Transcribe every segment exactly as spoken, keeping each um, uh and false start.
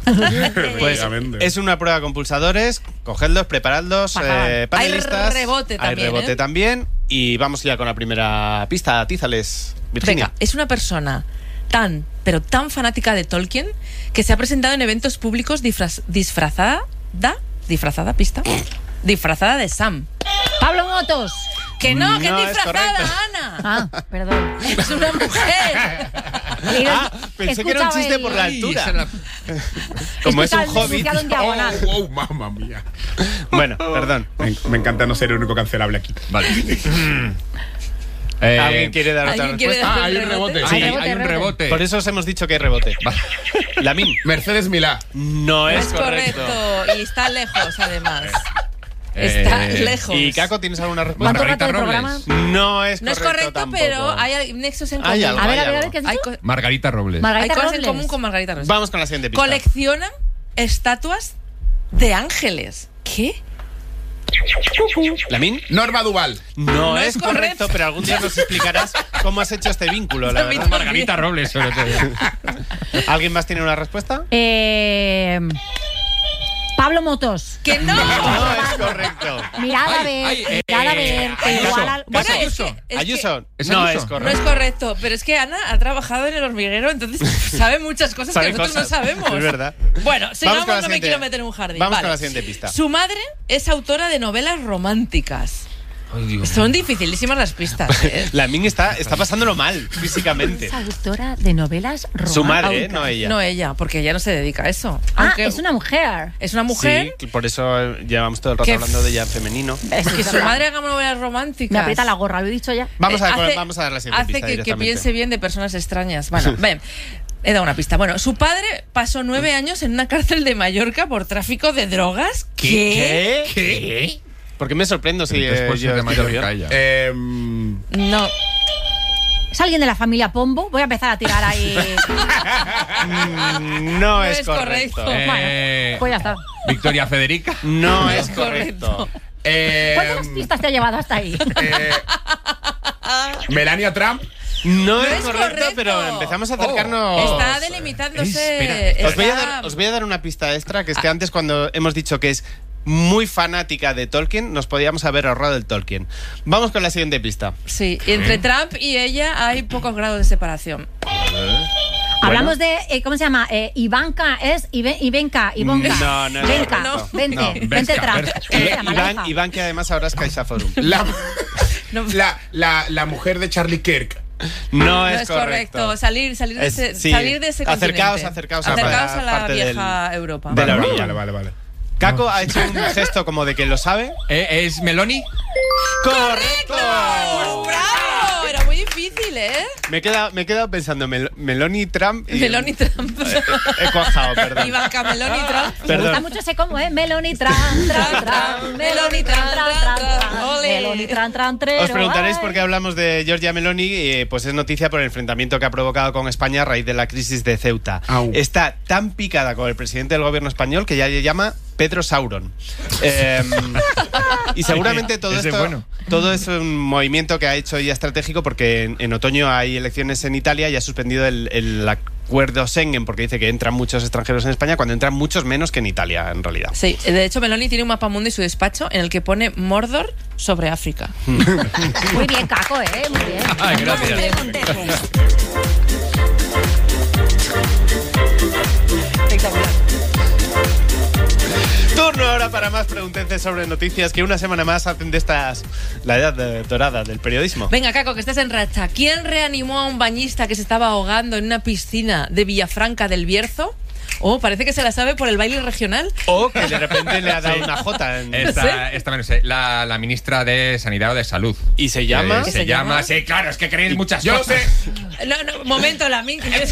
Pues es una prueba con pulsadores. Cogedlos, preparadlos, eh, panelistas. Hay rebote también. Hay rebote ¿eh? también. Y vamos ya con la primera pista. Atízales, Virginia. Venga, es una persona tan, pero tan fanática de Tolkien que se ha presentado en eventos públicos disfraz, disfrazada, da, disfrazada, pista, disfrazada de Sam. Pablo Motos. Que no, que No es es disfrazada, correcto. Ana. Ah, perdón. Es una mujer. Ah, pensé que era un chiste por la altura. la... Como es un Escucha el hobbit. enunciado en diagonal. Oh, oh, mamma mía. Bueno, perdón. Me, me encanta no ser el único cancelable aquí. Vale. eh, ¿Alguien quiere dar otra ¿Alguien quiere respuesta? Ah, hay un rebote. Sí, Hay hay, rebote, un rebote. rebote. Por eso os hemos dicho que hay rebote. Lamin. Mercedes Milá. No No es es correcto. correcto. Y está lejos, además. Está Eh, lejos. ¿Y Caco, tienes alguna respuesta? ¿Cuánto rato Margarita de Robles. programa? No es No es correcto correcto, tampoco. pero hay nexos en Hay común. algo, A ver, hay a ver, a ver, algo. ¿qué has Hay, dicho? co- Margarita Robles. hay Margarita cosas en Robles. común con Margarita Robles. Vamos con la siguiente pista. Colecciona estatuas de ángeles. ¿Qué? ¿Lamin? Norma Duval. No, No es es correcto, correcto. pero algún día nos explicarás cómo has hecho este vínculo, la A mí verdad. también. Margarita Robles, sobre todo. ¿Alguien más tiene una respuesta? Eh, Pablo Motos. ¡Que no! No es correcto. Mirad a Ay, ver, ay, eh, mirad a ver. que Ayuso. igual al- Bueno, ¿Es es Ayuso? que, es Ayuso, ¿Es no Ayuso? es que no correcto. es correcto, pero es que Ana ha trabajado en el hormiguero, entonces sabe muchas cosas Sabe que nosotros cosas. no sabemos. Es verdad. Bueno, sigamos, con la no me siguiente- quiero meter en un jardín. Vamos Vale. con la siguiente pista. Su madre es autora de novelas románticas. Ay, Dios. Son dificilísimas las pistas, ¿eh? Lamin está, está pasándolo mal, físicamente. Es autora de novelas románticas. Su madre, ¿eh? No ella. No ella, porque ella no se dedica a eso. Ah, Aunque es una mujer. es una mujer Sí, por eso eh, llevamos todo el rato que- hablando de ella en femenino. Es que su madre haga novelas románticas. Me aprieta la gorra, lo he dicho ya. Vamos a, Eh, hace- vamos a dar la siguiente Hace pista que, que directamente. piense bien de personas extrañas. Bueno, ven. He dado una pista. Bueno, su padre pasó nueve años en una cárcel de Mallorca por tráfico de drogas. ¿Qué? ¿Qué? ¿Qué? ¿Por qué me sorprendo si eh, Después yo de estoy Mallorca bien? ella. Eh, No. ¿Es alguien de la familia Pombo? Voy a empezar a tirar ahí. Mm, No, es, es correcto. correcto. Eh, Pues ya está. Victoria Federica. No es correcto. correcto. eh, ¿Cuántas pistas te ha llevado hasta ahí? eh, Melania Trump. No, es, es correcto, correcto. pero empezamos a acercarnos. Está delimitándose. Espera. Os voy, a está- dar, os voy a dar una pista extra, que es que antes cuando hemos dicho que es muy fanática de Tolkien, nos podíamos haber ahorrado el Tolkien. Vamos con la siguiente pista. Sí, y entre Trump y ella hay pocos grados de separación. Hablamos de, eh, ¿cómo se llama? Eh, Ivanka es Ive- Ivenka, Ivonka. No, no es Venka, correcto. vente, No. vente Vesca, Trump. Vesca. ¿Cómo se llama la Iván, hija? Iván, que además ahora es CaixaForum. La, No. la, la, la mujer de Charlie Kirk. No, No es, es correcto. Salir, salir, de, Es- ese, sí. salir de ese Acercaos, continente. acercaos a Acercaos la a la parte del- vieja Europa. de la Vale, orilla. Vale, vale, vale. Caco ha hecho un gesto como de que lo sabe. Eh, ¿Es Meloni? ¡Correcto! ¡Bravo! Era muy difícil, ¿eh? Me he quedado, me he quedado pensando, Mel- Meloni Trump y... Meloni Trump. He cuajado, perdón. Ivanka Meloni Trump. Me Perdón. gusta mucho ese combo, ¿eh? Meloni tran, tran, tran. Meloni tran, tran, tran, tran. Ole. Meloni tran, tran, trero. Os preguntaréis Ay. por qué hablamos de Giorgia Meloni. Eh, pues es noticia por el enfrentamiento que ha provocado con España a raíz de la crisis de Ceuta. Au. Está tan picada con el presidente del gobierno español que ya le llama Pedro Sauron. Eh, y seguramente todo Ese esto bueno. todo es un movimiento que ha hecho ella estratégico porque en, en otoño hay elecciones en Italia y ha suspendido el, el acuerdo Schengen porque dice que entran muchos extranjeros en España cuando entran muchos menos que en Italia, en realidad. Sí, de hecho Meloni tiene un mapa mundo en su despacho en el que pone Mordor sobre África. Muy bien, Caco, ¿eh? Muy bien. Ay, gracias. Espectacular. Turno ahora para más preguntences sobre noticias que una semana más hacen de estas la edad de- dorada del periodismo. Venga, Caco, que estás en racha. ¿Quién reanimó a un bañista que se estaba ahogando en una piscina de Villafranca del Bierzo? Oh, parece que se la sabe por el baile regional. O que de repente le ha dado una jota en- Esta, esta menos, eh, la, la ministra de Sanidad o de Salud. y se llama... Eh, ¿Qué se, se llama? llama? Sí, claro, es que creéis muchas Yo cosas. sé. No, no, momento, la min. Pues-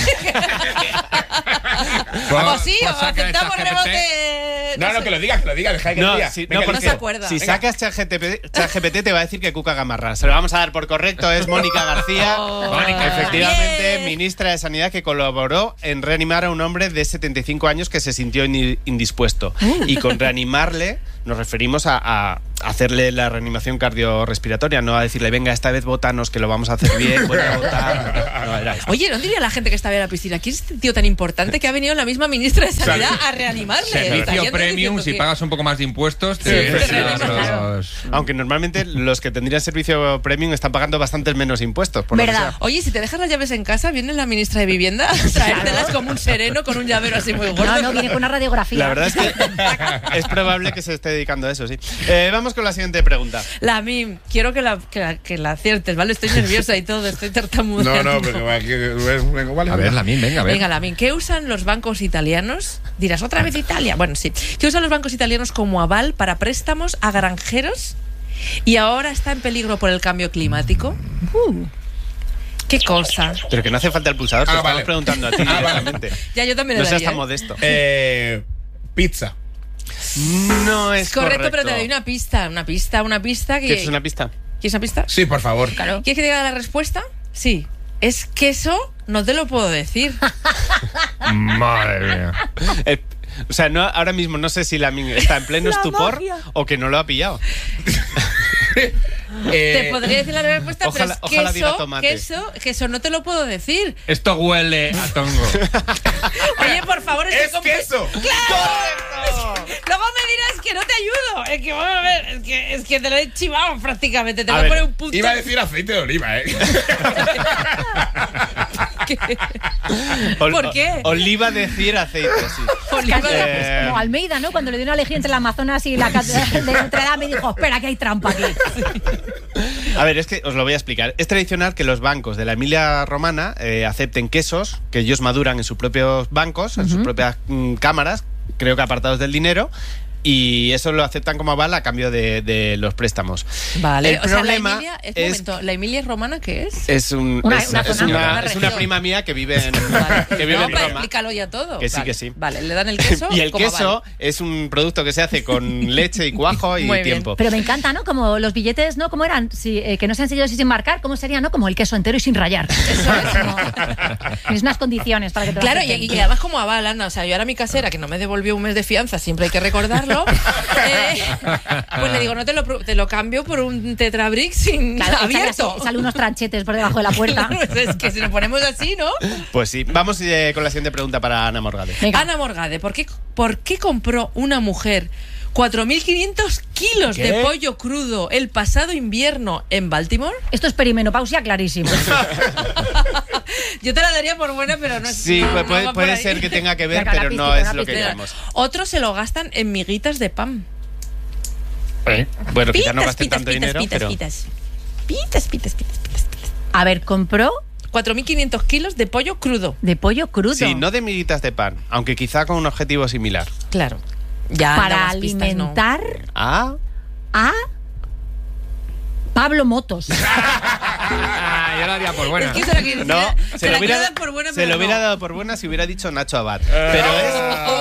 O sí, pues o saca esta aceptamos G P T. rebote. No, no, sé. que lo diga, que lo diga, deja que lo No, diga. si, Venga, no, que porque no se acuerda. si Venga. sacas ChatGPT, ChatGPT te va a decir que Cuca Gamarra. Se lo vamos a dar por correcto, es Mónica García. Oh. Mónica, efectivamente, Bien. ministra de Sanidad que colaboró en reanimar a un hombre de setenta y cinco años que se sintió in- indispuesto. Y con reanimarle nos referimos a, a- hacerle la reanimación cardiorrespiratoria, no a decirle, venga, esta vez votanos, que lo vamos a hacer bien, voy a votar. No, era esto. Oye, ¿no diría la gente que estaba en la piscina? ¿Quién es este tío tan importante que ha venido la misma ministra de Sanidad a reanimarle? Servicio Estarían premium, diciendo si que- pagas un poco más de impuestos, Sí, te te te reaniman, claro. los- Aunque normalmente los que tendrían servicio premium están pagando bastantes menos impuestos. Por lo que ¿Verdad? sea. Oye, si te dejas las llaves en casa, viene la ministra de Vivienda a traértelas como un sereno con un llavero así muy gordo. No, no, viene con una radiografía. La verdad es que es probable que se esté dedicando a eso, sí. Eh, vamos con la siguiente pregunta. La Mim, quiero que la, que, la, que la aciertes, ¿vale? Estoy nerviosa y todo, estoy tartamudeando. No, no, pero aquí, venga, vale. A ver, la min, venga, a ver. Venga, la Mim, ¿qué usan los bancos italianos? Dirás, ¿otra vez Italia? Bueno, sí. ¿Qué usan los bancos italianos como aval para préstamos a granjeros y ahora está en peligro por el cambio climático? Uh, ¿Qué cosa? Pero que no hace falta el pulsador, te Ah, estamos vale. preguntando a ti Ah, vale. directamente. Ya, yo también No lo seas daría, tan ¿eh? modesto. Eh, pizza. No es Correcto, correcto, pero te doy una pista, una pista, una pista que... ¿Quieres una pista? ¿Quieres una pista? Sí, por favor. Claro. ¿Quieres que te diga la respuesta? Sí. Es queso, no te lo puedo decir. Madre mía. Eh, o sea, no, ahora mismo no sé si la min está en pleno La estupor magia. o que no lo ha pillado. Eh, Te podría decir la respuesta, ojalá- pero es ojalá diga queso, tomate. queso, queso, no te lo puedo decir. Esto huele a tongo. Oye, por favor, estoy ¡Es con- queso! ¡Correcto! Luego me dirás que no te ayudo. Es que, vamos a ver, es que, es que te lo he chivado prácticamente. Te A voy a ver, poner un punto. Iba a decir aceite de oliva, ¿eh? Ol- ¿Por qué? Oliva decir aceite, sí. Oliva Casi, de- Eh, como Almeida, ¿no? Cuando le dio una elegía entre el Amazonas y la catedral de Notre Dame, y dijo, espera, que hay trampa aquí. A ver, es que os lo voy a explicar. Es tradicional que los bancos de la Emilia Romana eh, acepten quesos que ellos maduran en sus propios bancos, en sus propias mm, cámaras, creo que apartados del dinero. Y eso lo aceptan como aval a cambio de, de los préstamos. Vale, El o sea, problema la Emilia, es, es, momento, ¿la Emilia romana qué es? es, un, Una- es, una es zona, una, una es una región. prima mía que vive en, Vale. que vive No, en pero Roma. explícalo ya todo. Que sí, Vale. que sí. Vale, le dan el queso. Y el como queso aval. es un producto que se hace con leche y cuajo y Muy bien. tiempo. Pero me encanta, ¿no? Como los billetes, ¿no? ¿Cómo eran? Si, eh, que no sean sellos y sin marcar, ¿cómo sería, no? Como el queso entero y sin rayar. Eso es como... Tienes unas condiciones para que te lo Claro, y, acepten. y además como aval, Ana, o sea, yo ahora mi casera, que no me devolvió un mes de fianza, siempre hay que recordarlo, eh, pues le digo, no te lo, pro- te lo cambio por un Tetrabric sin Claro, y sale, abierto. así- sale unos tranchetes por debajo de la puerta. Claro, es que si nos ponemos así, ¿no? Pues sí. Vamos eh, con la siguiente pregunta para Ana Morgade. Venga. Ana Morgade, ¿por qué, ¿por qué compró una mujer cuatro mil quinientos kilos ¿Qué? de pollo crudo el pasado invierno en Baltimore? Esto es perimenopausia clarísimo. Yo te la daría por buena, pero no es. Sí, no- puede, no puede- va por puede ahí. ser que tenga que ver, Venga, pero lápiz, no es lápiz, lo que lápiz. queremos. Otros se lo gastan en miguitas de pan. ¿Eh? Bueno, quizá no Pitas, gasten pitas, tanto pitas, dinero, pitas, pero... pitas. Pitas, pitas, pitas, pitas, pitas. A ver, compró cuatro mil quinientos kilos de pollo crudo. de pollo crudo. Sí, no de miguitas de pan, aunque quizá con un objetivo similar. Claro. Ya, para no, más pistas, no. alimentar Ah, a Pablo Motos. Ah, yo la daría por buena. Es que se la quiero- no, se se la lo hubiera, quiero dar por buena, se pero lo hubiera no. dado por buena si hubiera dicho Nacho Abad. Pero es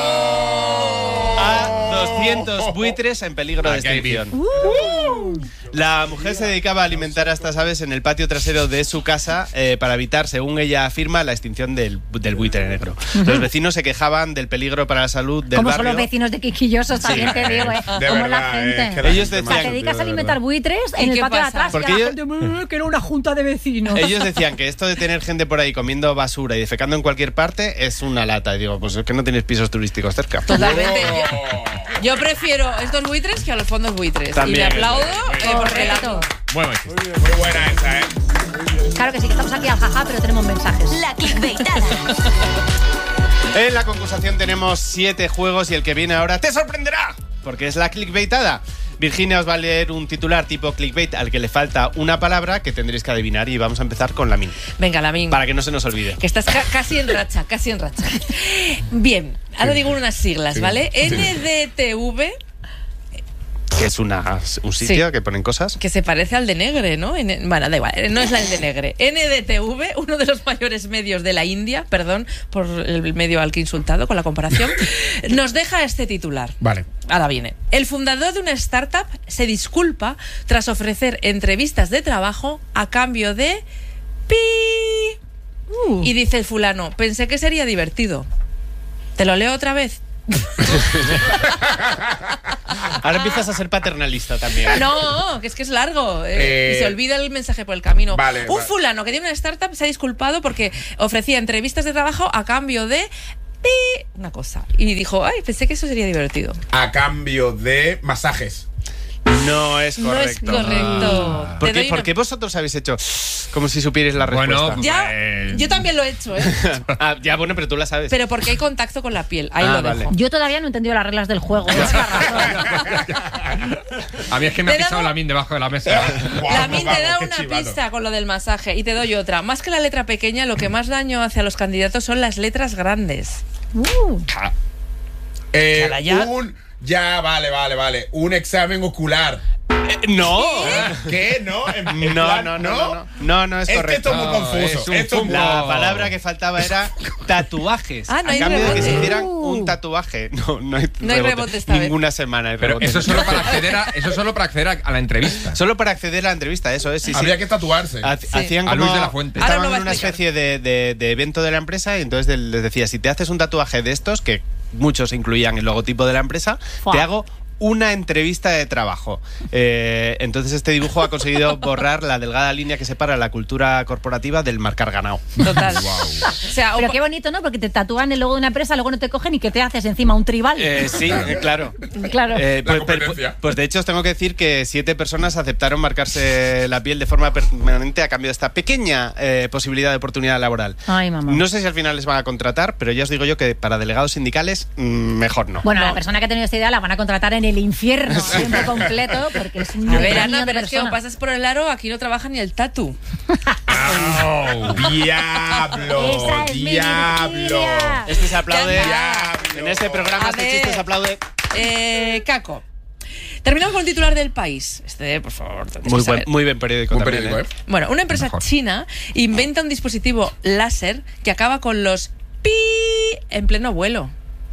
a doscientos buitres en peligro de Aquí hay extinción. Uh. La mujer se dedicaba a alimentar a estas aves en el patio trasero de su casa eh, para evitar, según ella afirma, la extinción del, del buitre negro. Los vecinos se quejaban del peligro para la salud del Como son barrio. los vecinos de Quiquillosos, también te digo, ¿eh? De Como la verdad, gente. eh, que la Ellos gente O sea, decían- te dedicas a de alimentar verdad. buitres ¿Y en el qué patio de pasa? atrás. Porque que la ellos- gente, "Mm, que era una junta de vecinos". Ellos decían que esto de tener gente por ahí comiendo basura y defecando en cualquier parte es una lata. Y digo, pues es que no tienes pisos turísticos cerca. Totalmente. Yo, yo prefiero estos buitres que a los fondos buitres. También, y le aplaudo muy eh, porque la- Correcto. Muy buen chiste. Muy buena esa, ¿eh? Claro que sí, que estamos aquí al jaja, pero tenemos mensajes. La clickbaitada. En la concursación tenemos siete juegos y el que viene ahora te sorprenderá, porque es la clickbaitada. Virginia os va a leer un titular tipo clickbait al que le falta una palabra que tendréis que adivinar y vamos a empezar con la min, Venga, la min. para que no se nos olvide. Que estás ca- casi en racha, casi en racha. Bien, ahora digo unas siglas, ¿vale? N D T V, Que es una, un sitio Sí. que ponen cosas. que se parece al de Negre, ¿no? En- bueno, da igual, no es la de Negre. N D T V, uno de los mayores medios de la India, perdón por el medio al que he insultado con la comparación, nos deja este titular. Vale. Ahora viene. El fundador de una startup se disculpa tras ofrecer entrevistas de trabajo a cambio de pi. Uh. Y dice el fulano, pensé que sería divertido. ¿Te lo leo otra vez? Ahora empiezas a ser paternalista también. No, que es que es largo. eh, Eh, y se olvida el mensaje por el camino. vale, Un vale. fulano que tiene una startup se ha disculpado porque ofrecía entrevistas de trabajo a cambio de... pi- una cosa. Y dijo, ay, pensé que eso sería divertido. A cambio de masajes. No es No es correcto. correcto. ¿Por Te qué, doy por una- qué vosotros habéis hecho como si supierais la Bueno, respuesta? Ya, Eh, yo también lo he hecho, ¿eh? Ah, ya, bueno, pero tú la sabes. Pero porque hay contacto con la piel. Ahí Ah, lo vale. dejo. Yo todavía no he entendido las reglas del juego. Es la razón. A mí es que me ha Te pisado damos- la min debajo de la mesa. Guau, La Min te vamos, da qué una chivato. pista con lo del masaje y te doy otra. Más que la letra pequeña, lo que más daño hace a los candidatos son las letras grandes. Uh, Eh, Chala, ya. un. Ya, vale, vale, vale. Un examen ocular. Eh, no. ¿Qué? ¿No? En- en No, plan, no, no, no, no, no, no es Es que correcto. esto es muy No, confuso. es un Esto es muy- La No. palabra que faltaba era tatuajes. Ah, no a hay cambio de que se rebote. hicieran Uh. un tatuaje. No, no hay, No hay rebote esta vez. Ninguna semana hay Pero rebote. eso es solo para acceder a, eso es solo para acceder a, a la entrevista. Solo para acceder a la entrevista, eso es. Sí, sí. Habría que tatuarse. Ha- Hacían A como, Luis de la Fuente. Ahora Estaban lo va a en una explicar. especie de, de- de evento de la empresa y entonces de- les decía, si te haces un tatuaje de estos, que muchos incluían el logotipo de la empresa, Fua. te hago una entrevista de trabajo. Eh, entonces este dibujo ha conseguido borrar la delgada línea que separa la cultura corporativa del marcar ganado. Total. O sea, pero o- qué bonito, ¿no? Porque te tatúan el logo de una empresa, luego no te cogen y que te haces encima un tribal. Eh, sí, eh, claro. Claro. Eh, La pues, pues- competencia. pues de hecho os tengo que decir que siete personas aceptaron marcarse la piel de forma permanente a cambio de esta pequeña eh, posibilidad de oportunidad laboral. Ay, mamá. No sé si al final les van a contratar, pero ya os digo yo que para delegados sindicales mm, mejor no. Bueno, No. la persona que ha tenido esta idea la van a contratar en el infierno, a tiempo completo, porque es un a ver, demonio Ana, de pero es que o persona. pasas por el aro, aquí no trabaja ni el tatu. ¡Au! ¡Diablo! Esa es mi ¡Diablo! Virginia. Este se aplaude. Diablo. En este programa A este ver. chiste se aplaude. Eh, Caco. Terminamos con el titular del País. Este, por favor, tienes Muy que buen, saber. muy buen periódico Un también. periódico, ¿eh? ¿eh? Bueno, una empresa Mejor. china inventa un dispositivo láser que acaba con los pi en pleno vuelo.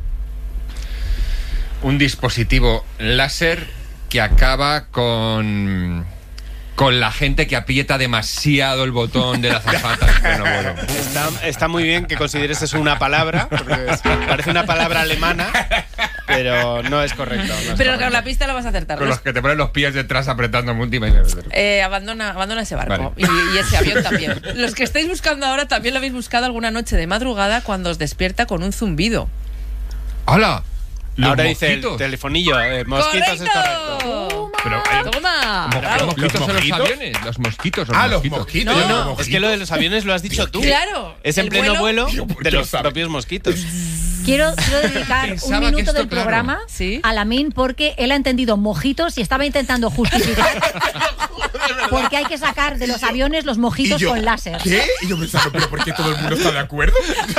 Un dispositivo láser que acaba con con la gente que aprieta demasiado el botón de la azafata en pleno vuelo. Está, está muy bien que consideres eso una palabra, porque es- parece una palabra alemana, pero no es correcto. no es Pero correcto. con la pista lo vas a acertar. Con Los- los que te ponen los pies detrás apretando múltiples. Eh, abandona, abandona ese barco Vale. y, y ese avión también. Los que estáis buscando ahora también lo habéis buscado alguna noche de madrugada cuando os despierta con un zumbido. ¡Hala! Los Ahora dice el mosquitos. telefonillo, eh, mosquitos es correcto. Pero hay- Toma. Mo- Bravo. los mosquitos ¿Los en los mosquitos? aviones. Los mosquitos. Ah, los mosquitos. No, yo no, los Es que lo de los aviones lo has dicho tú. Claro. Es en el pleno vuelo, Yo, pues, de yo los sabe. propios mosquitos. Quiero, quiero dedicar Pensaba un que minuto esto, del claro. programa Sí. a Lamin porque él ha entendido mojitos y estaba intentando justificar porque hay que sacar de los aviones los Y mojitos yo, con láser. ¿qué? Y yo pensando, ¿pero por qué todo el mundo está de acuerdo?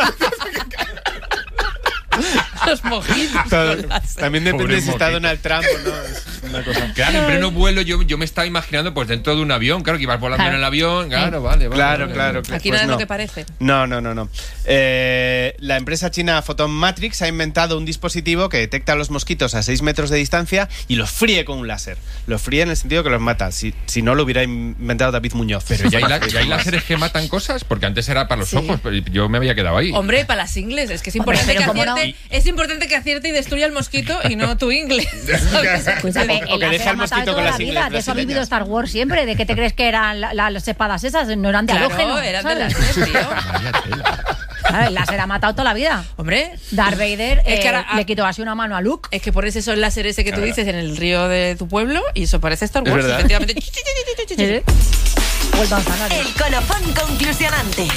Los mojitos. Todo- con láser. También depende Pobre si está mosquito. Donald Trump o no. Es una cosa. Claro, en pleno vuelo yo, yo me estaba imaginando pues dentro de un avión. Claro, que ibas volando Claro. en el avión. Claro, vale, vale. Claro, vale, claro, vale. claro. Aquí Pues nada es no. lo que parece. No, no, no, no. Eh, la empresa china Photon Matrix ha inventado un dispositivo que detecta a los mosquitos a seis metros de distancia y los fríe con un láser. Los fríe en el sentido que los mata. Si, si no, lo hubiera inventado David Muñoz. Pero ya hay, la- ya hay láseres que matan cosas, porque antes era para los Sí. ojos, pero yo me había quedado ahí. Hombre, para las ingles, es que es Hombre, importante, pero que cómo no. acierte, es importante que acierte y destruya el mosquito y no tu ingle. Escúchame, O- o el que láser deje ha al matado mosquito de con toda las la vida. ingles De eso ha vivido brasileñas. Star Wars siempre. ¿De qué te crees que eran la- la- las espadas esas? No eran de halógeno. Claro, eran de ¿sabes? láser, tío. Vaya tela. Claro, el láser ha matado toda la vida. Hombre, Darth Vader Es que eh, ahora- le quitó así una mano a Luke. es que pones eso el láser ese que tú dices en el río de tu pueblo y eso parece Star Es Wars, verdad. efectivamente. ¿Eh? O el Manzanares. El colofón conclusionante.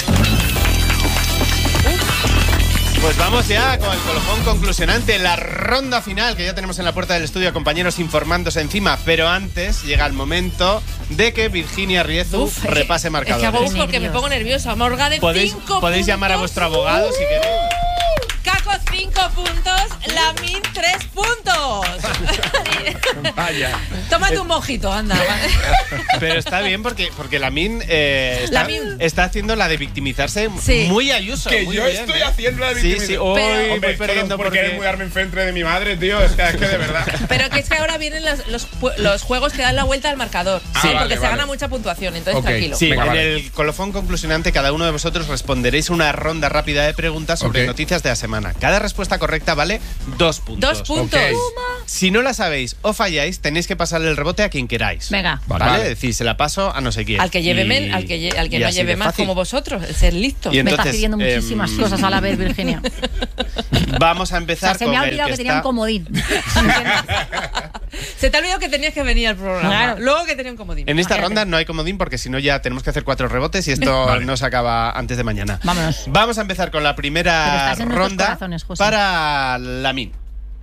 Pues vamos ya con el colofón conclusionante, la ronda final que ya tenemos en la puerta del estudio, compañeros informándose encima. Pero antes llega el momento de que Virginia Riezu Uf, repase Es que marcadores. hago uf porque me Nervios. pongo nerviosa. Morga de Podéis, cinco podéis llamar a puntos. vuestro abogado si queréis. Caco cinco puntos, Lamin tres puntos. Vaya. Tómate un mojito, anda. Pero está bien porque, porque Lamin, eh, está, Lamin. está haciendo la de victimizarse Sí. muy Ayuso. Que muy yo bien, estoy ¿eh? haciendo la Sí, victimización. sí, hoy Pero- Hombre, voy perdiendo porque porque... querer mudarme enfrente de mi madre, tío. Es que, es que de verdad. Pero que es que ahora vienen los, los, pu- los juegos que dan la vuelta al marcador. Ah, sí, vale, porque se vale. gana mucha puntuación, entonces Ok, tranquilo. Sí, Venga, en vale. el colofón conclusionante cada uno de vosotros responderéis una ronda rápida de preguntas sobre Ok. noticias de la semana. Cada respuesta correcta vale dos puntos. Dos puntos. Ok. Si no la sabéis o falláis, tenéis que pasarle el rebote a quien queráis. Venga. ¿Vale? Vale. Es decir, se la paso a no sé quién. Al que lleve Y- men- al que, lle- al que y no así lleve de más fácil. como vosotros, el ser listo. Y Me estás entonces, pidiendo muchísimas em, cosas a la vez, Virginia. Vamos a O empezar sea, se con me ha el olvidado que que tenía un está... comodín. Se te ha olvidado que tenías que venir al programa. Claro. Luego que tenía un comodín. En esta Imagínate. ronda no hay comodín porque si no ya tenemos que hacer cuatro rebotes y esto Vale. no se acaba antes de mañana. Vámonos. Vamos a empezar con la Pero primera estás en nuestros ronda corazones, José. para Lamin.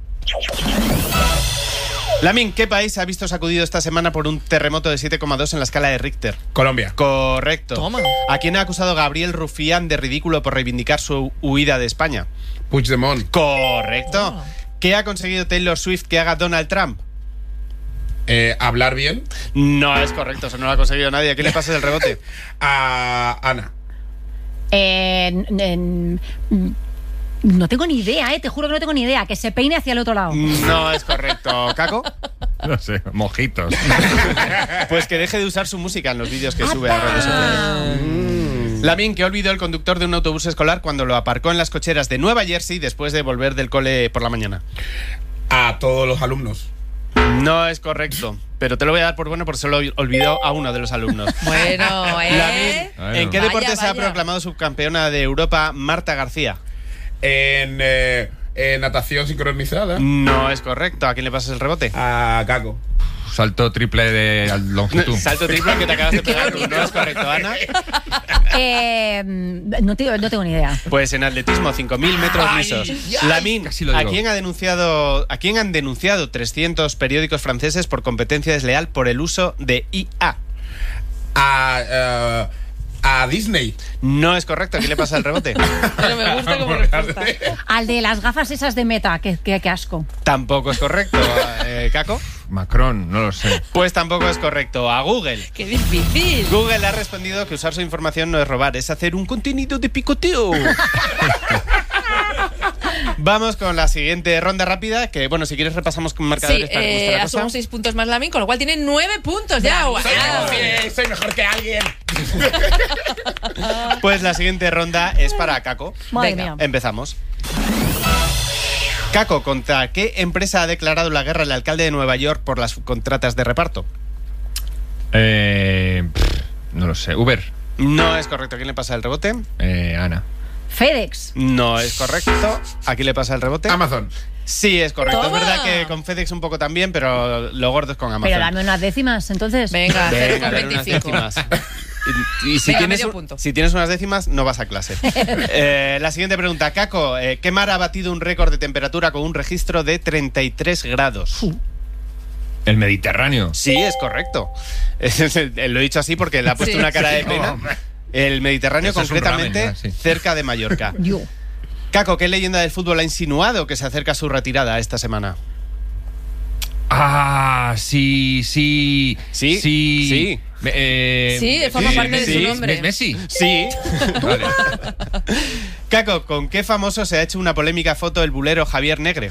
Lamin, ¿qué país ha visto sacudido esta semana por un terremoto de siete coma dos en la escala de Richter? Colombia. Correcto. Toma. ¿A quién ha acusado Gabriel Rufián de ridículo por reivindicar su huida de España? Puigdemont. Correcto. Oh. ¿Qué ha conseguido Taylor Swift que haga Donald Trump? Eh, hablar bien. No es correcto, eso no lo ha conseguido nadie. ¿A quién le pasa el rebote? A Ana. Eh, en- en- no tengo ni idea, eh, te juro que no tengo ni idea. Que se peine hacia el otro lado. No es correcto. ¿Caco? No sé, mojitos. Pues que deje de usar su música en los vídeos que sube a ¡Apa! redes sociales. Lamin, que olvidó el conductor de un autobús escolar cuando lo aparcó en las cocheras de Nueva Jersey después de volver del cole por la mañana. A todos los alumnos. No es correcto, pero te lo voy a dar por bueno porque solo olvidó a uno de los alumnos. Bueno, ¿eh? Lamin, Bueno. ¿en qué Vaya, deporte se ha vaya. proclamado subcampeona de Europa Marta García? En, eh, en natación sincronizada. No es correcto. ¿A quién le pasas el rebote? A Caco. Salto triple de longitud. Salto triple que te acabas de pegar. tú. No es correcto, Ana. Eh, no, tengo, no tengo ni idea. Pues en atletismo, cinco mil metros Ay, lisos. ay, Lamin, casi lo ¿a digo. quién ha denunciado, a quién han denunciado trescientos periódicos franceses por competencia desleal por el uso de I A? A, eh, a Disney. No es correcto. ¿A quién le pasa el rebote? Pero me gusta como respuesta. Al de las gafas esas de Meta, que, que, que asco. Tampoco es correcto. Eh, ¿Caco? Macron, no lo sé. Pues tampoco es correcto. A Google. ¡Qué difícil! Google ha respondido que usar su información no es robar, es hacer un contenido de picoteo. Vamos con la siguiente ronda rápida, que bueno, si quieres repasamos con Sí, marcadores para que eh, guste la asumo cosa. seis puntos más Lamin, con lo cual tiene nueve puntos ya. ¡Guau! Soy mejor que, soy mejor que alguien. Pues la siguiente ronda es para Caco. Madre Venga. mía. Empezamos. Caco, ¿contra qué empresa ha declarado la guerra el alcalde de Nueva York por las contratas de reparto? Eh, pff, no lo sé. Uber. No es correcto. ¿A quién le pasa el rebote? Eh, Ana. FedEx. No es correcto. ¿A quién le pasa el rebote? Amazon. Sí, es correcto. ¡Toma! Es verdad que con FedEx un poco también, pero lo gordo es con Amazon. Pero dame unas décimas, entonces. Venga, cero Venga, con dale unas veinticinco. décimas. Y, y si, Venga, tienes, medio un- punto. si tienes unas décimas, no vas a clase. Eh, la siguiente pregunta, Caco. eh, ¿Qué mar ha batido un récord de temperatura con un registro de treinta y tres grados? El Mediterráneo. Sí, es correcto. Lo he dicho así porque le ha puesto Sí. una cara de Sí, pena. hombre. El Mediterráneo, Eso es un concretamente, ramen, ya, sí. cerca de Mallorca. Yo. Caco, ¿qué leyenda del fútbol ha insinuado que se acerca a su retirada esta semana? Ah, sí, sí. Sí, Sí. sí. Me- eh, Sí, forma parte de su nombre. ¿Me- ¿Messi? Sí. Vale. Caco, ¿con qué famoso se ha hecho una polémica foto el bulero Javier Negre?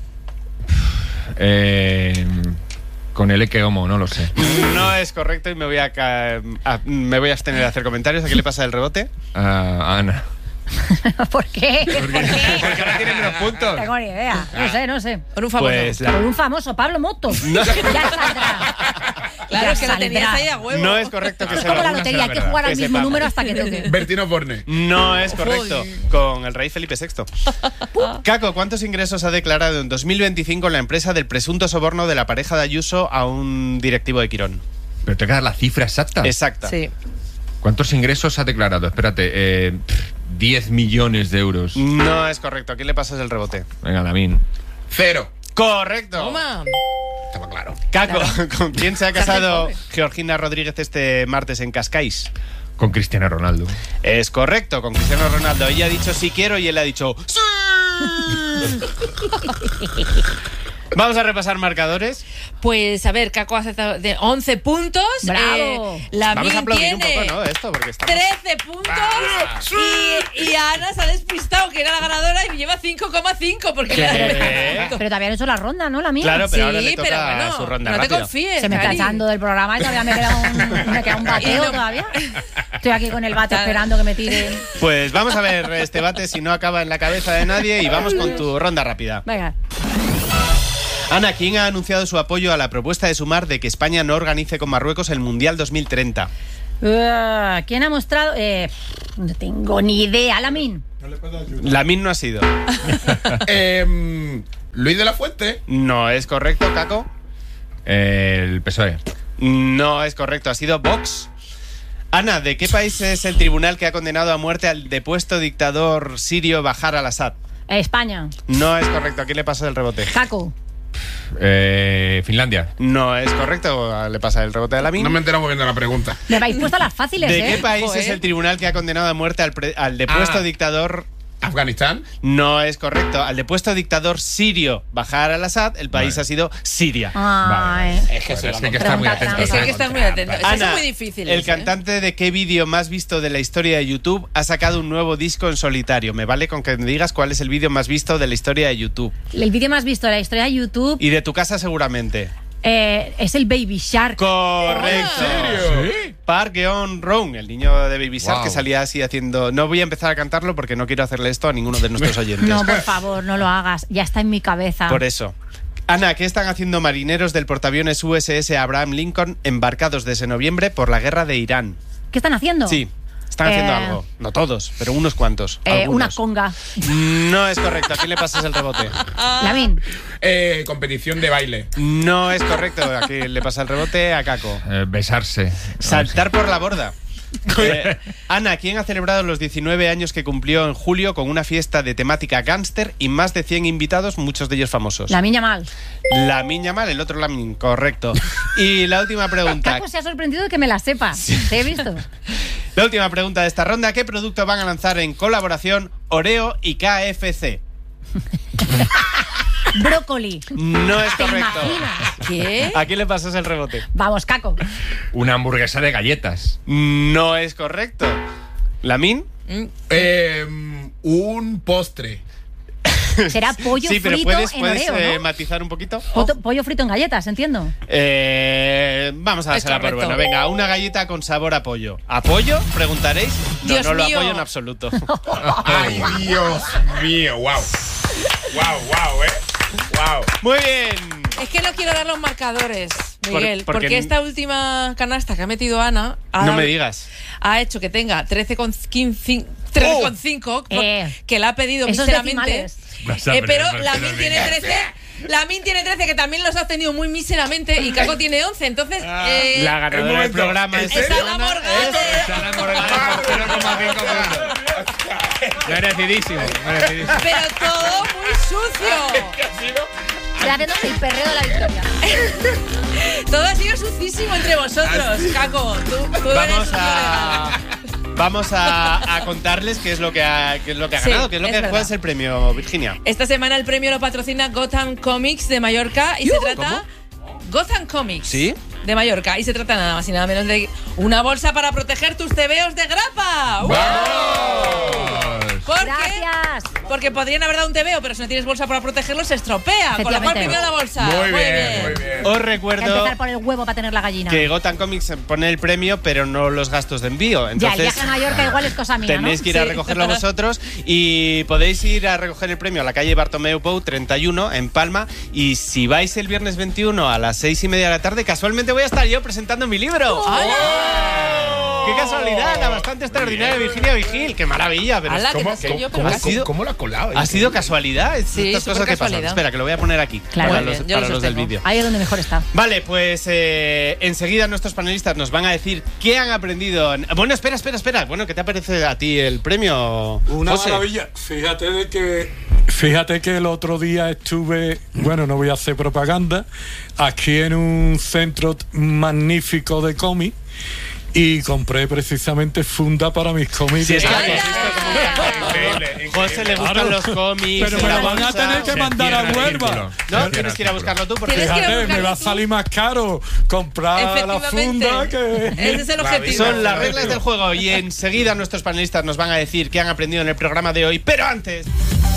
Eh, con el Eke Homo, no lo sé. No es correcto y me voy a, ca- a- me voy a abstener de hacer comentarios. ¿A qué le pasa el rebote? Ah, Ana. ¿Por qué? ¿Por qué? Porque ahora tiene menos puntos. No tengo ni idea. No sé, no sé. Con un famoso. Pues la- Por un famoso, Pablo Moto. Ya saldrá. claro, ya es que lo tenías saldrá. ahí a huevo. no es correcto que Es se como lo- la alguna lotería, hay será que verdad. jugar al Que mismo sepamos. número hasta que toque. Bertino Borne. No es correcto. Con el rey Felipe sexto. Caco, ¿cuántos ingresos ha declarado en dos mil veinticinco la empresa del presunto soborno de la pareja de Ayuso a un directivo de Quirón? Pero te queda la cifra exacta. Exacta. Sí. ¿Cuántos ingresos ha declarado? Espérate, eh, pff, diez millones de euros. No es correcto. ¿A quién le pasas el rebote? Venga, Lamin. Cero. Correcto. Toma. Estaba claro. Caco, Claro. ¿con quién se ha casado pobre. Georgina Rodríguez este martes en Cascais? Con Cristiano Ronaldo. Es correcto, con Cristiano Ronaldo. Ella ha dicho sí quiero y él ha dicho sí. Vamos a repasar marcadores. Pues a ver, Caco ha acertado de once puntos. ¡Bravo! Eh, la Vamos a aplaudir un tiene poco, ¿no? Esto, porque estamos... trece puntos. Y, y Ana se ha despistado, que era la ganadora, y lleva cinco coma cinco. Porque ¿Qué? le ha dado Pero te habían hecho la ronda, ¿no? La mía. Claro, pero Sí, ahora le pero toca bueno, su ronda no rápida. te confíes. Se me está Cari. echando del programa y todavía me queda un, me queda un Y bateo no- todavía. Estoy aquí con el bate Claro. esperando que me tiren. Pues vamos a ver este bate si no acaba en la cabeza de nadie y vamos con tu ronda rápida. Venga. Ana, ¿quién ha anunciado su apoyo a la propuesta de Sumar de que España no organice con Marruecos el Mundial dos mil treinta? Uh, ¿Quién ha mostrado? Eh, no tengo ni idea. Lamin. Lamin no ha sido. eh, Luis de la Fuente. No es correcto, Caco. El P S O E. No es correcto, ha sido Vox. Ana, ¿de qué país es el tribunal que ha condenado a muerte al depuesto dictador sirio Bashar al-Assad? Eh, España. No es correcto, ¿a quién le pasa el rebote? Caco. Eh, Finlandia. No es correcto, le pasa el rebote a Lamin. No me he enterado muy bien de la pregunta. Me habéis puesto las fáciles, ¿De ¿eh? qué país Joder. es el tribunal que ha condenado a muerte al, pre- al depuesto Ah. dictador? ¿Afganistán? No es correcto. Al depuesto dictador sirio Bashar al-Assad, el país Vale. ha sido Siria. Ay. Es que Bueno, se es la que hay que estar muy Pregunta atento. Es que hay que estar muy atento. Estas Ana, son muy difíciles. el ¿eh? cantante de qué vídeo más visto de la historia de YouTube ha sacado un nuevo disco en solitario. Me vale con que me digas cuál es el vídeo más visto de la historia de YouTube. El vídeo más visto de la historia de YouTube Y de tu casa seguramente. eh, es el Baby Shark. Correcto. ¿En serio? Park Geun-Rong, el niño de Baby Shark Wow. que salía así haciendo... No voy a empezar a cantarlo porque no quiero hacerle esto a ninguno de nuestros oyentes. No, por favor, no lo hagas. Ya está en mi cabeza. Por eso. Ana, ¿qué están haciendo marineros del portaaviones U S S Abraham Lincoln embarcados desde noviembre por la guerra de Irán? ¿Qué están haciendo? Sí, están haciendo Eh, algo. No todos, pero unos cuantos. Eh, una algunos. conga. No es correcto. ¿A quién le pasas el rebote? Lamin. Eh, competición de baile. No es correcto. ¿A quién le pasa el rebote? A Caco. Eh, besarse. Saltar por la borda. Eh, Ana, ¿quién ha celebrado los diecinueve años que cumplió en julio con una fiesta de temática gángster y más de cien invitados, muchos de ellos famosos? La niña mal. La miña mal, el otro Lamin, correcto. Y la última pregunta. Caco se ha sorprendido de que me la sepa. Te he visto. La última pregunta de esta ronda. ¿Qué producto van a lanzar en colaboración Oreo y K F C? Brócoli. No es ¿Te correcto. imaginas? ¿Qué? ¿A quién le pasas el rebote? Vamos, Caco. Una hamburguesa de galletas. No es correcto. ¿Lamin? Mm, Eh, un postre. Será pollo Sí, pero frito puedes, en puedes Oreo, eh, ¿no? matizar un poquito. Poto- Pollo frito en galletas, entiendo. Eh, vamos a Es dársela por correcto. bueno. Venga, una galleta con sabor a pollo. ¿A pollo? Preguntaréis. No, Dios no lo mío. apoyo en absoluto. Ay, Dios mío, wow. Wow, wow, eh. Wow. Muy bien. Es que no quiero dar los marcadores, Miguel, Por- porque porque n- esta última canasta que ha metido Ana ha, No me digas. ha hecho que tenga trece con cinco, Eh, que la ha pedido esos míseramente. decimales. Vas a Eh, pero poner- la Min tiene trece. La Min tiene trece, que también los ha tenido muy míseramente, y Caco tiene once. Entonces, eh, La un ganadora del momento. programa ¿En es serio? es Ana Morgade. Sara Morgade por cero coma cinco puntos. Merecidísimo, merecidísimo. Pero todo muy sucio. Estoy haciendo el perreo de la victoria. Todo ha sido sucísimo entre vosotros, Caco. Tú, tú eres Vamos un a. colega. Vamos a, a contarles qué es lo que ha, qué es lo que ha Sí, ganado, qué es lo es que verdad. cuál es el premio, Virginia. Esta semana el premio lo patrocina Gotham Comics de Mallorca y se trata... Gotham Comics ¿Sí? de Mallorca y se trata nada más y nada menos de una bolsa para proteger tus tebeos de grapa. ¡Vamos! ¿Por qué? Gracias. Porque podrían haber dado un tebeo, pero si no tienes bolsa para protegerlo se estropea. Con lo cual Efectivamente. primero la bolsa. Muy bien, muy bien. Os Hay que recuerdo empezar por el huevo para tener la gallina. que Gotham Comics pone el premio, pero no los gastos de envío. Ya, el Entonces, viaje a Mallorca igual es cosa mía, tenéis ¿no? que ir a Sí. recogerlo vosotros y podéis ir a recoger el premio a la calle Bartomeu Pou treinta y uno en Palma. Y si vais el viernes veintiuno a las seis y media de la tarde, casualmente voy a estar yo presentando mi libro. ¡Qué casualidad! La bastante extraordinaria de Virginia Vigil. ¡Qué maravilla! Pero Ala, que ¿Cómo, no sé yo, pero cómo, ha casi. sido- cómo lo ha colado? ¿Ha sido casualidad? Es- Sí, estas súper cosas que pasan. casualidad. Espera, que lo voy a poner aquí. Claro. para Muy los, bien, yo para lo los del sostengo. vídeo. Ahí es donde mejor está. Vale, pues eh, enseguida nuestros panelistas nos van a decir qué han aprendido. en- Bueno, espera, espera, espera. Bueno, ¿qué te parece a ti el premio? Una José? maravilla. Fíjate de que fíjate que el otro día estuve, bueno, no voy a hacer propaganda, aquí en un centro t- magnífico de cómic y compré precisamente funda para mis cómics. Si es que ¡Hala! has visto cómo está. Increíble, increíble. José le gustan Claro. los cómics. Pero me la la van a bolsa. tener que Se mandar a cierra el Huelva. círculo. No, Se cierra tienes el que ir a círculo. buscarlo tú porque Tienes que ir a Fíjate, me buscarlo va a tú. salir más caro comprar la Efectivamente. funda que... Ese es el objetivo. son las reglas del juego. Y enseguida nuestros panelistas nos van a decir qué han aprendido en el programa de hoy. Pero antes.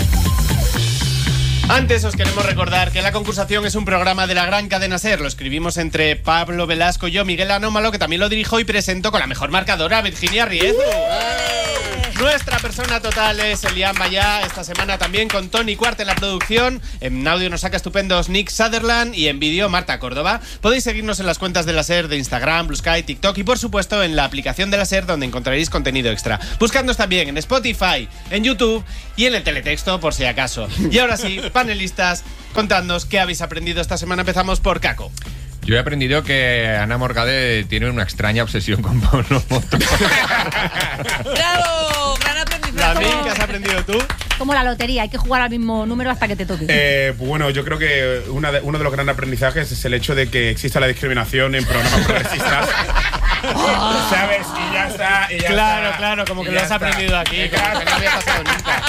Antes os queremos recordar que La Concursación es un programa de la gran cadena SER. Lo escribimos entre Pablo Velasco y yo, Miguel Anómalo, que también lo dirijo y presento con la mejor marcadora, Virginia Riezu. Nuestra persona total es Elian Bayá, esta semana también con Tony Cuart en la producción. En audio nos saca estupendos Nick Sutherland y en vídeo Marta Córdoba. Podéis seguirnos en las cuentas de la SER de Instagram, Blue Sky, TikTok y por supuesto en la aplicación de la SER donde encontraréis contenido extra. Buscadnos también en Spotify, en YouTube y en el teletexto por si acaso. Y ahora sí, panelistas, contadnos qué habéis aprendido esta semana. Empezamos por Caco. Yo he aprendido que Ana Morgade tiene una extraña obsesión con Pablo Moto. ¡Bravo! ¡Gran aprendizaje! Lamin, ¿qué has aprendido tú? Como la lotería, hay que jugar al mismo número hasta que te toque. Eh, pues bueno, yo creo que una de, uno de los grandes aprendizajes es el hecho de que exista la discriminación en programas progresistas. ¿Sabes? Y ya está. Y ya Claro, está, claro, como que y lo ya has está. aprendido aquí, Eh, como claro. que no había pasado nunca.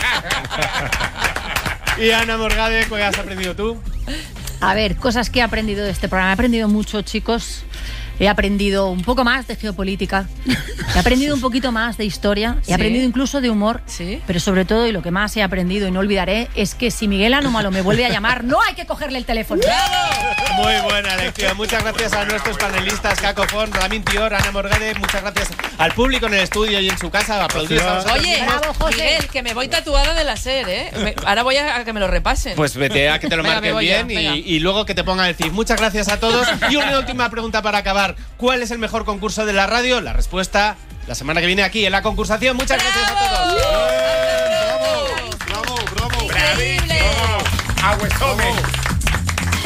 Y Ana Morgade, ¿qué has aprendido tú? A ver, cosas que he aprendido de este programa. He aprendido mucho, chicos. He aprendido un poco más de geopolítica. He aprendido un poquito más de historia. He ¿Sí? aprendido incluso de humor. ¿Sí? Pero sobre todo, y lo que más he aprendido y no olvidaré, es que si Miguel Anómalo me vuelve a llamar, no hay que cogerle el teléfono. Muy buena lección. Muchas gracias a nuestros panelistas, Caco Font, Lamin Tior, Ana Morgade. Muchas gracias al público en el estudio y en su casa. Aplaudidos a vosotros Oye, mismos. Bravo, José. Miguel, que me voy tatuada de la SER, ¿eh? Me- ahora voy a, a que me lo repasen. Pues vete a que te lo Venga, marquen me voy ya, bien y, venga. y luego que te pongan el C I F. Muchas gracias a todos. Y una última pregunta para acabar. ¿Cuál es el mejor concurso de la radio? La respuesta la semana que viene aquí en la concursación. Muchas gracias a todos. ¡Bravo! ¡Bravo, bravo! ¡Increíble! ¡Bravo! ¡Agüesomen!